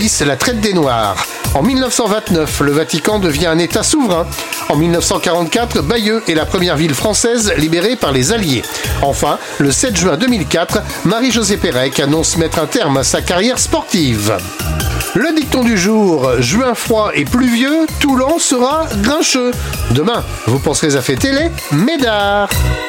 abolissent la traite des Noirs. En 1929, le Vatican devient un État souverain. En 1944, Bayeux est la première ville française libérée par les Alliés. Enfin, le 7 juin 2004, Marie-Josée Pérec annonce mettre un terme à sa carrière sportive. Le dicton du jour, juin froid et pluvieux, Toulon sera grincheux. Demain, vous penserez à fêter les médards.